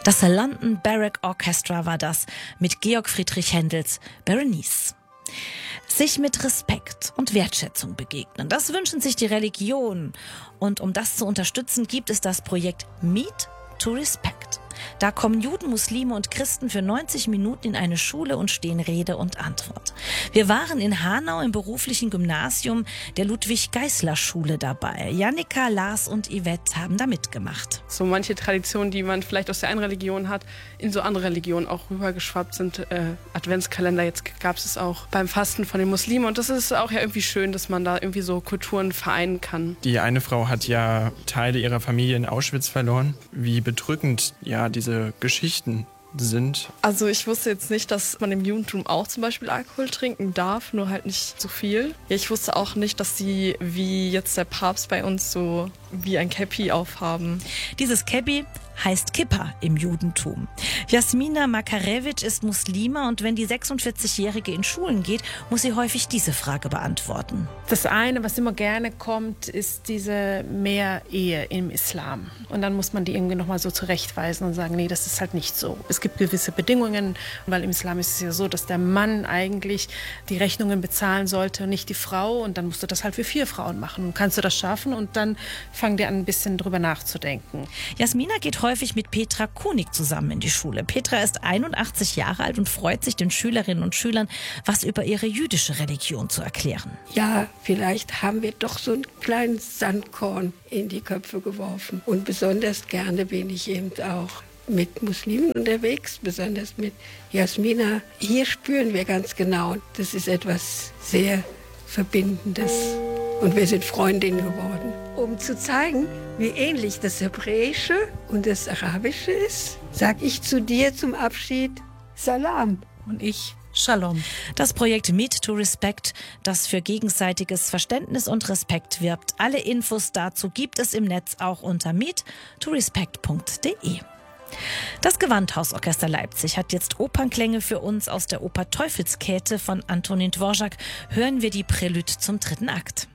Das London Barrack Orchestra war das mit Georg Friedrich Händels Berenice. Sich mit Respekt und Wertschätzung begegnen, das wünschen sich die Religionen. Und um das zu unterstützen, gibt es das Projekt Meet to Respect. Da kommen Juden, Muslime und Christen für 90 Minuten in eine Schule und stehen Rede und Antwort. Wir waren in Hanau im beruflichen Gymnasium der Ludwig-Geisler-Schule dabei. Jannika, Lars und Yvette haben da mitgemacht. So manche Traditionen, die man vielleicht aus der einen Religion hat, in so andere Religionen auch rübergeschwappt sind. Adventskalender, jetzt gab es auch beim Fasten von den Muslimen. Und das ist auch ja irgendwie schön, dass man da irgendwie so Kulturen vereinen kann. Die eine Frau hat ja Teile ihrer Familie in Auschwitz verloren. Wie bedrückend ja diese Geschichten sind. Also ich wusste jetzt nicht, dass man im Judentum auch zum Beispiel Alkohol trinken darf, nur halt nicht so viel. Ja, ich wusste auch nicht, dass sie wie jetzt der Papst bei uns so wie ein Käppi aufhaben. Dieses Käppi heißt Kippa im Judentum. Jasmina Makarewitsch ist Muslima und wenn die 46-Jährige in Schulen geht, muss sie häufig diese Frage beantworten. Das eine, was immer gerne kommt, ist diese Mehrehe im Islam. Und dann muss man die irgendwie nochmal so zurechtweisen und sagen, nee, das ist halt nicht so. Es gibt gewisse Bedingungen, weil im Islam ist es ja so, dass der Mann eigentlich die Rechnungen bezahlen sollte und nicht die Frau. Und dann musst du das halt für 4 Frauen machen. Und kannst du das schaffen? Und dann fang dir an, ein bisschen drüber nachzudenken. Jasmina geht häufig mit Petra Kunig zusammen in die Schule. Petra ist 81 Jahre alt und freut sich, den Schülerinnen und Schülern was über ihre jüdische Religion zu erklären. Ja, vielleicht haben wir doch so ein kleines Sandkorn in die Köpfe geworfen. Und besonders gerne bin ich eben auch mit Muslimen unterwegs, besonders mit Jasmina. Hier spüren wir ganz genau, das ist etwas sehr Verbindendes. Und wir sind Freundinnen geworden. Um zu zeigen, wie ähnlich das Hebräische und das Arabische ist, sage ich zu dir zum Abschied Salam. Und ich Shalom. Das Projekt Meet to Respect, das für gegenseitiges Verständnis und Respekt wirbt. Alle Infos dazu gibt es im Netz auch unter meettorespect.de. Das Gewandhausorchester Leipzig hat jetzt Opernklänge für uns aus der Oper Teufelskäthe von Antonin Dvorak. Hören wir die Prälude zum 3. Akt.